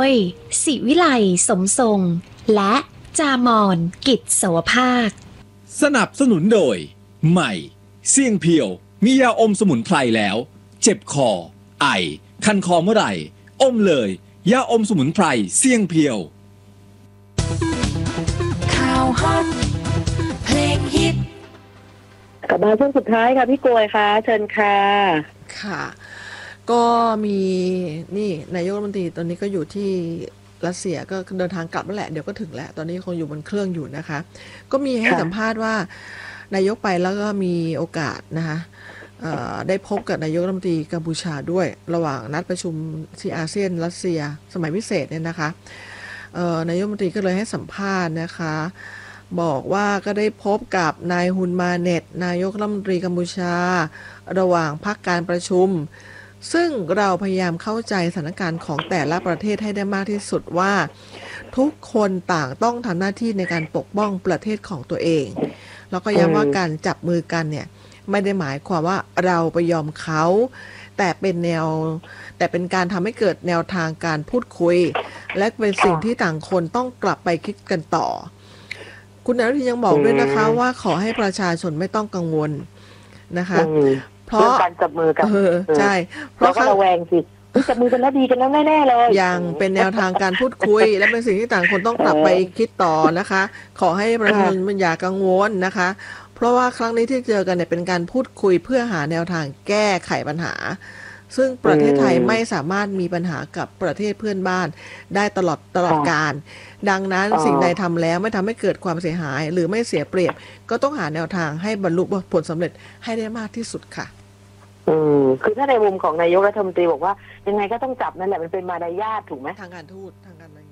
ยศิวิไลสมทรงและจามอนกิจโสภาคสนับสนุนโดยใหม่เสี่ยงเพียวมียาอมสมุนไพรแล้วเจ็บคอไอคันคอเมื่อไหร่อมเลยยาอมสมุนไพรเสี่ยงเพียวข่าวฮอตเพลงฮิตกลับมาช่วงสุดท้ายค่ะพี่กวยค่ะเชิญค่ะค่ะก็มีนี่นายกรัฐมนตรีตอนนี้ก็อยู่ที่รัสเซียก็เดินทางกลับแล้วแหละเดี๋ยวก็ถึงแล้วตอนนี้คงอยู่บนเครื่องอยู่นะคะก็มีให้สัมภาษณ์ว่านายกไปแล้วก็มีโอกาสนะคะได้พบกับนายกรัฐมนตรีกัมพูชาด้วยระหว่างนัดประชุมที่อาเซียนรัสเซียสมัยพิเศษเนี่ยนะคะนายกรัฐมนตรีก็เลยให้สัมภาษณ์นะคะบอกว่าก็ได้พบกับนายฮุนมาเน็ตนายกรัฐมนตรีกัมพูชาระหว่างพักการประชุมซึ่งเราพยายามเข้าใจสถานการณ์ของแต่ละประเทศให้ได้มากที่สุดว่าทุกคนต่างต้องทำหน้าที่ในการปกป้องประเทศของตัวเองแล้วก็ย้ำว่าการจับมือกันเนี่ยไม่ได้หมายความว่าเราไปยอมเขาแต่เป็นการทำให้เกิดแนวทางการพูดคุยและเป็นสิ่งที่ต่างคนต้องกลับไปคิดกันต่อคุณอนุทินยังบอกด้วยนะคะว่าขอให้ประชาชนไม่ต้องกังวลนะคะเพราะการจับมือกันใช่เพราะก็ระแวงสิจับมือกันแล้วดีกันแล้วแน่ๆเลยยังเป็นแนวทางการพูดคุยและเป็นสิ่งที่ต่างคนต้องกลับไปคิดต่อนะคะขอให้ประชาชนมันอย่ากังวลนะคะเพราะว่าครั้งนี้ที่เจอกันเนี่ยเป็นการพูดคุยเพื่อหาแนวทางแก้ไขปัญหาซึ่งประเทศไทยไม่สามารถมีปัญหากับประเทศเพื่อนบ้านได้ตลอดกาลดังนั้นสิ่งใดทำแล้วไม่ทำให้เกิดความเสียหายหรือไม่เสียเปรียบก็ต้องหาแนวทางให้บรรลุผลสำเร็จให้ได้มากที่สุดค่ะคือถ้าในมุมของนายกรัฐมนตรีบอกว่ายังไงก็ต้องจับนั่นแหละมันเป็นมารยาทถูกไหมทางการทูตทางการ